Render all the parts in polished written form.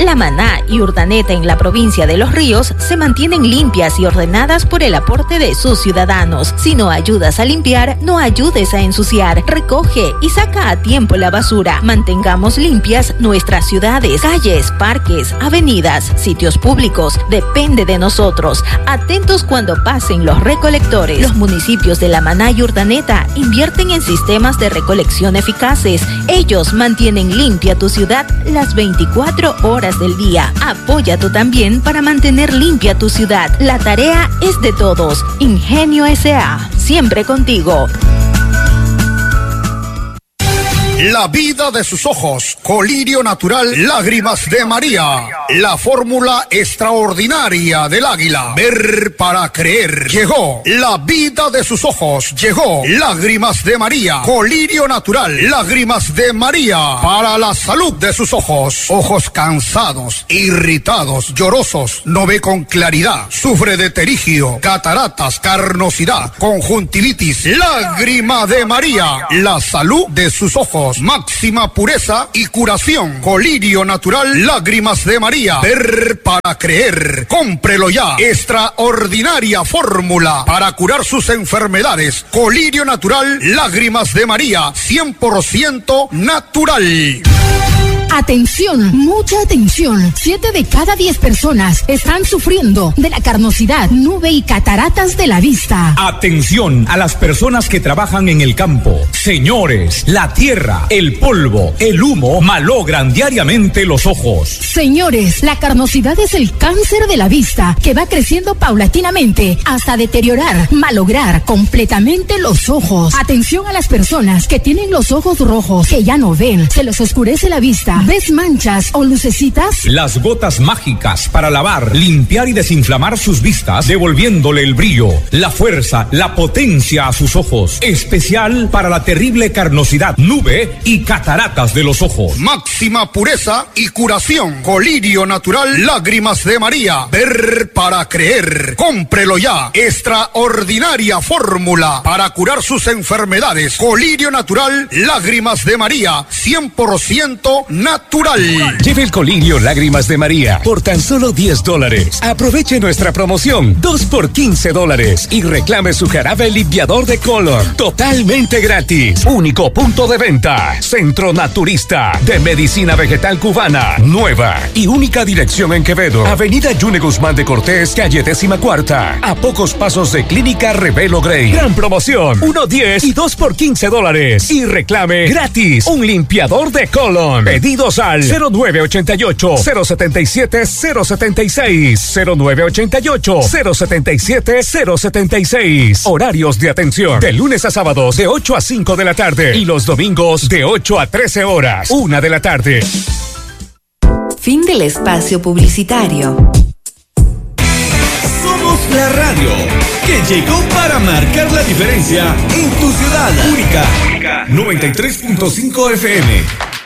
La Maná y Urdaneta en la provincia de Los Ríos se mantienen limpias y ordenadas por el aporte de sus ciudadanos. Si no ayudas a limpiar, no ayudes a ensuciar. Recoge y saca a tiempo la basura. Mantengamos limpias nuestras ciudades, calles, parques, avenidas, sitios públicos. Depende de nosotros. Atentos cuando pasen los recolectores. Los municipios de La Maná y Urdaneta invierten en sistemas de recolección eficaces. Ellos mantienen limpia tu ciudad las 24 horas del día. Apoya tú también para mantener limpia tu ciudad. La tarea es de todos. Ingenio S.A. Siempre contigo. La vida de sus ojos, colirio natural, lágrimas de María. La fórmula extraordinaria del águila. Ver para creer. Llegó la vida de sus ojos. Llegó lágrimas de María. Colirio natural, lágrimas de María. Para la salud de sus ojos. Ojos cansados, irritados, llorosos, no ve con claridad. Sufre de terigio, cataratas, carnosidad, conjuntivitis. Lágrima de María. La salud de sus ojos. Máxima pureza y curación. Colirio natural, lágrimas de María. Ver para creer. Cómprelo ya. Extraordinaria fórmula para curar sus enfermedades. Colirio natural, lágrimas de María. 100% natural. Atención, mucha atención. 7 de cada 10 personas están sufriendo de la carnosidad, nube y cataratas de la vista. Atención a las personas que trabajan en el campo. Señores, la tierra, el polvo, el humo malogran diariamente los ojos. Señores, la carnosidad es el cáncer de la vista que va creciendo paulatinamente hasta deteriorar, malograr completamente los ojos. Atención a las personas que tienen los ojos rojos, que ya no ven, se les oscurece la vista. ¿Ves manchas o lucecitas? Las gotas mágicas para lavar, limpiar y desinflamar sus vistas, devolviéndole el brillo, la fuerza, la potencia a sus ojos. Especial para la terrible carnosidad, nube y cataratas de los ojos. Máxima pureza y curación. Colirio natural, lágrimas de María. Ver para creer. Cómprelo ya. Extraordinaria fórmula para curar sus enfermedades. Colirio natural, lágrimas de María. 100% natural. Lleve el colirio Lágrimas de María por tan solo $10. Aproveche nuestra promoción 2 por $15 y reclame su jarabe limpiador de color totalmente gratis. Único punto de venta. Centro Naturista de Medicina Vegetal Cubana. Nueva y única dirección en Quevedo. Avenida Yune Guzmán de Cortés, calle 14ª. A pocos pasos de Clínica Revelo Grey. Gran promoción. 1.10 y 2 por $15. Y reclame gratis un limpiador de colon. Pedidos al 0988-077-076. 0988-077-076. Horarios de atención. De lunes a sábados de 8 a 5 de la tarde. Y los domingos de 8 a 13 horas. 1 de la tarde. Fin del espacio publicitario. Somos la radio que llegó para marcar la diferencia en tu ciudad. Única. 93.5 FM.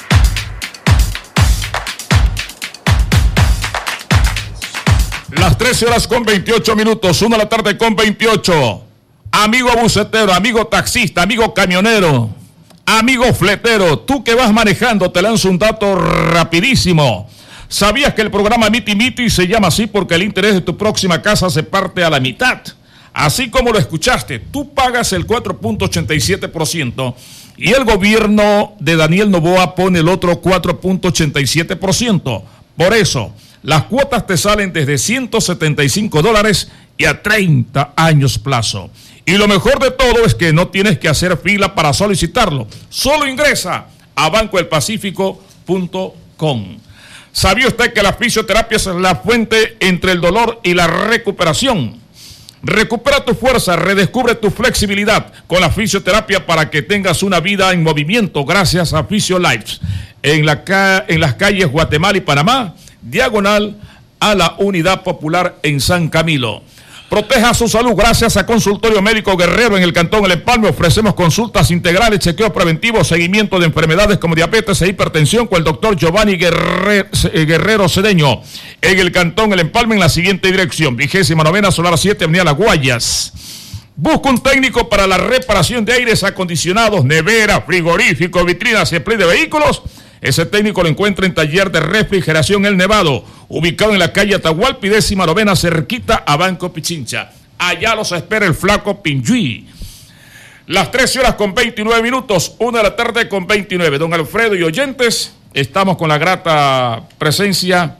Las 13 horas con 28 minutos, 1 de la tarde con 28. Amigo bucetero, amigo taxista, amigo camionero, amigo fletero, tú que vas manejando, te lanzo un dato rapidísimo. ¿Sabías que el programa Miti Miti se llama así porque el interés de tu próxima casa se parte a la mitad? Así como lo escuchaste, tú pagas el 4.87% y el gobierno de Daniel Noboa pone el otro 4.87%. Por eso, las cuotas te salen desde $175 y a 30 años plazo. Y lo mejor de todo es que no tienes que hacer fila para solicitarlo. Solo ingresa a bancodelpacifico.com. ¿Sabía usted que la fisioterapia es la fuente entre el dolor y la recuperación? Recupera tu fuerza, redescubre tu flexibilidad con la fisioterapia para que tengas una vida en movimiento gracias a Fisiolife. En las calles Guatemala y Panamá, diagonal a la Unidad Popular en San Camilo. Proteja su salud gracias a Consultorio Médico Guerrero en el Cantón El Empalme. Ofrecemos consultas integrales, chequeo preventivo, seguimiento de enfermedades como diabetes e hipertensión con el doctor Giovanni Guerrero Cedeño. En el Cantón El Empalme en la siguiente dirección: 29ª Solar 7, Avenida Las Guayas. Busca un técnico para la reparación de aires acondicionados, neveras, frigoríficos, vitrinas y spray de vehículos Ese técnico lo encuentra en Taller de Refrigeración El Nevado, ubicado en la calle Atahualpa y 19ª, cerquita a Banco Pichincha. Allá los espera el flaco Pinjuí. Las 13:29, 1:29. Don Alfredo y oyentes, estamos con la grata presencia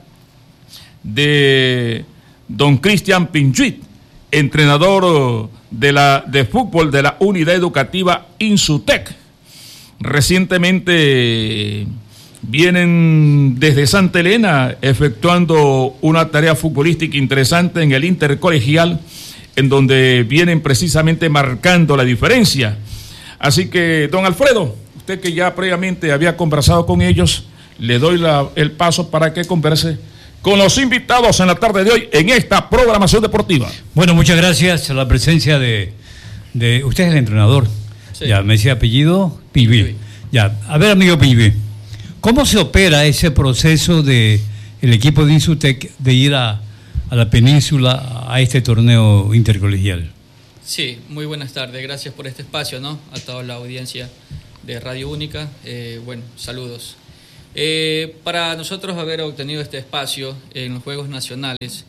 de don Cristian Pinjuí, entrenador de fútbol de la unidad educativa Insutec. Recientemente vienen desde Santa Elena efectuando una tarea futbolística interesante en el intercolegial, en donde vienen precisamente marcando la diferencia. Así que, don Alfredo, usted que ya previamente había conversado con ellos, le doy el paso para que converse con los invitados en la tarde de hoy en esta programación deportiva. Bueno, muchas gracias a la presencia de usted es el entrenador. Sí. Ya, me decía apellido Pibi. Ya, a ver, amigo Pibi, ¿cómo se opera ese proceso de el equipo de Insutec de ir a la península a este torneo intercolegial? Sí, muy buenas tardes, gracias por este espacio, ¿no? A toda la audiencia de Radio Única, bueno, saludos. Para nosotros haber obtenido este espacio en los Juegos Nacionales,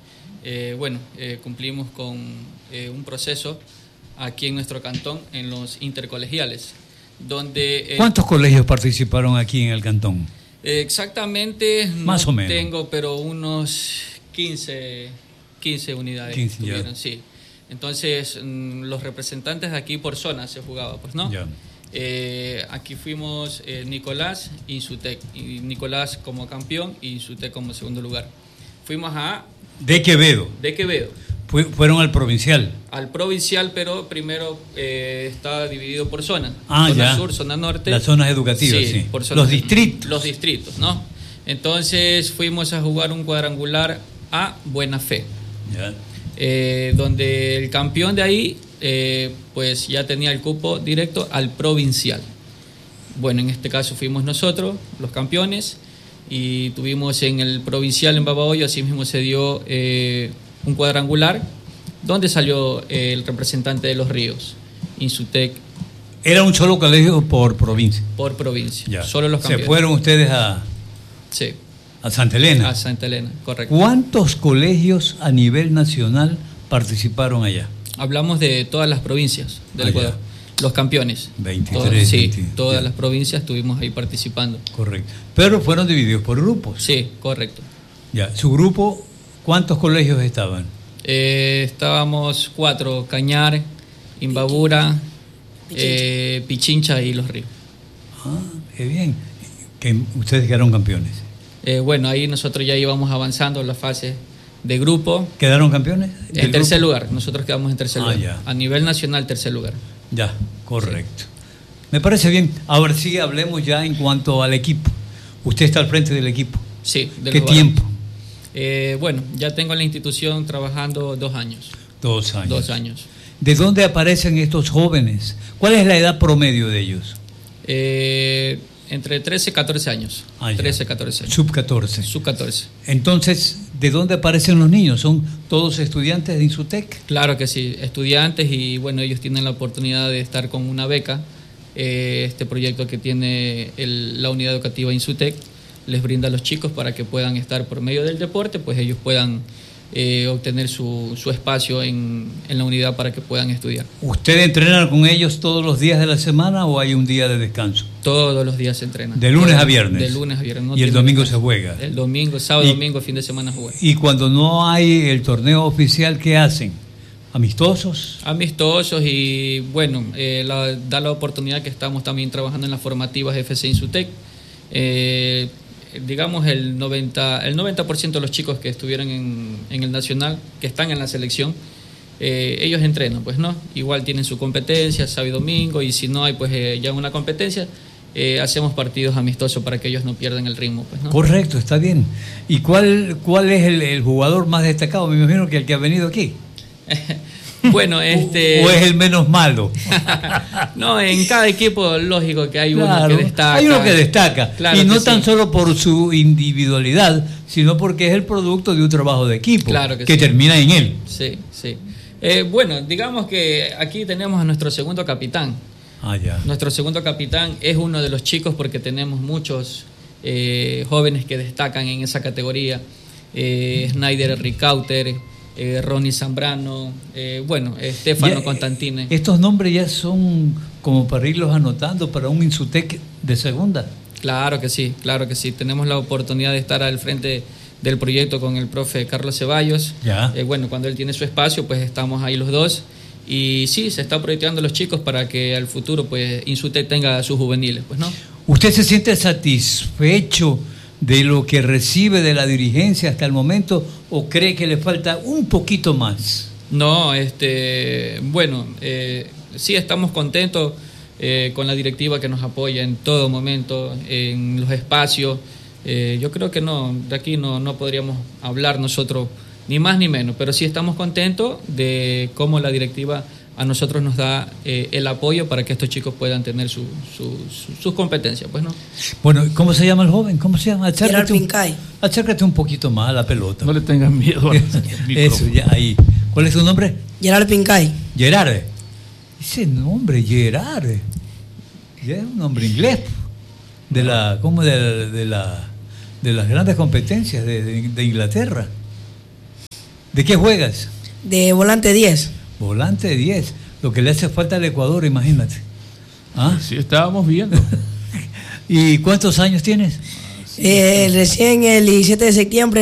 cumplimos con un proceso aquí en nuestro cantón, en los intercolegiales, donde... ¿Cuántos colegios participaron aquí en el cantón? Exactamente, más no o menos. Tengo, pero unos 15 unidades 15 tuvieron, sí. Entonces, los representantes aquí por zona se jugaba, pues, ¿no? Ya. Aquí fuimos Nicolás y Insutec. Y Nicolás como campeón y Insutec como segundo lugar. Fuimos a... De Quevedo. Fueron al provincial. Al provincial, pero primero estaba dividido por zona. Zona ya. Sur, zona norte. Las zonas educativas, sí. Por zonas, los distritos. Los distritos, ¿no? Entonces fuimos a jugar un cuadrangular a Buena Fe. Ya. Donde el campeón de ahí, pues ya tenía el cupo directo al provincial. Bueno, en este caso fuimos nosotros, los campeones, y tuvimos en el provincial en Babahoyo, así mismo se dio un cuadrangular, donde salió el representante de Los Ríos, Insutec. ¿Era un solo colegio por provincia? Por provincia, ya. Solo los campeones. ¿Se fueron ustedes a...? Sí. ¿A Santa Elena? A Santa Elena, correcto. ¿Cuántos colegios a nivel nacional participaron allá? Hablamos de todas las provincias del Ecuador. Los campeones. 23. Sí, todas las provincias estuvimos ahí participando. Correcto. Pero fueron divididos por grupos. Sí, correcto. Ya. ¿Su grupo, cuántos colegios estaban? Estábamos 4, Cañar, Imbabura, Pichincha y Los Ríos. Ah, qué bien. Que ustedes quedaron campeones. Bueno, ahí nosotros ya íbamos avanzando en la fase de grupo. ¿Quedaron campeones? En tercer lugar, nosotros quedamos en tercer lugar. Ya. A nivel nacional, tercer lugar. Ya, correcto. Sí. Me parece bien. Ahora sí hablemos ya en cuanto al equipo. Usted está al frente del equipo. Sí. ¿Qué tiempo? Bueno, ya tengo en la institución trabajando 2 años. 2 años. 2 años. ¿De dónde aparecen estos jóvenes? ¿Cuál es la edad promedio de ellos? Entre 13 y 14 años. 13, 14 años. Sub 14. Sub 14. Entonces, ¿de dónde aparecen los niños? ¿Son todos estudiantes de Insutec? Claro que sí, estudiantes, y bueno, ellos tienen la oportunidad de estar con una beca. Este proyecto que tiene la unidad educativa Insutec les brinda a los chicos para que puedan estar por medio del deporte, pues ellos puedan obtener su espacio en la unidad para que puedan estudiar. ¿Usted entrena con ellos todos los días de la semana o hay un día de descanso? Todos los días se entrenan. ¿De lunes a viernes? De lunes a viernes. No, ¿Y el domingo se juega? El domingo, sábado, domingo, fin de semana juega. ¿Y cuando no hay el torneo oficial, qué hacen? ¿Amistosos? Amistosos, y bueno, da la oportunidad que estamos también trabajando en las formativas FC Insutec. Digamos el 90% de los chicos que estuvieron en el nacional, que están en la selección, ellos entrenan, pues, ¿no? Igual tienen su competencia sábado y domingo, y si no hay pues ya una competencia, hacemos partidos amistosos para que ellos no pierdan el ritmo, pues, ¿no? Correcto, está bien. ¿Y cuál es el jugador más destacado? Me imagino que el que ha venido aquí. Bueno, ¿O es el menos malo? No, en cada equipo lógico que hay uno que destaca. Hay uno que destaca, claro, y no tan solo por su individualidad, sino porque es el producto de un trabajo de equipo, claro que termina en él. Sí, sí. Bueno, digamos que aquí tenemos a nuestro segundo capitán. Ya. Nuestro segundo capitán es uno de los chicos, porque tenemos muchos jóvenes que destacan en esa categoría. Snyder Ricauter, Ronnie Zambrano, Stefano Constantine. Estos nombres ya son como para irlos anotando para un Insutec de segunda. Claro que sí. Tenemos la oportunidad de estar al frente del proyecto con el profe Carlos Ceballos. Ya. Cuando él tiene su espacio, pues estamos ahí los dos. Y sí, se está proyectando los chicos para que al futuro, pues, Insutec tenga sus juveniles, pues, ¿no? ¿Usted se siente satisfecho de lo que recibe de la dirigencia hasta el momento o cree que le falta un poquito más? No, sí estamos contentos con la directiva que nos apoya en todo momento, en los espacios. Yo creo que de aquí no podríamos hablar nosotros ni más ni menos, pero sí estamos contentos de cómo la directiva a nosotros nos da el apoyo para que estos chicos puedan tener sus competencias, pues, ¿no? Bueno, ¿cómo se llama el joven? ¿Cómo se llama? Gerard Pincay. Acércate un poquito más a la pelota. No le tengas miedo al Eso, ya ahí. ¿Cuál es tu nombre? Gerard Pincay. Gerard. Ese nombre, Gerard. Ya es un nombre inglés. De las grandes competencias de Inglaterra. ¿De qué juegas? De volante 10. Volante 10. Lo que le hace falta al Ecuador, imagínate. ¿Ah? Sí, estábamos viendo. ¿Y cuántos años tienes? Recién el 17 de septiembre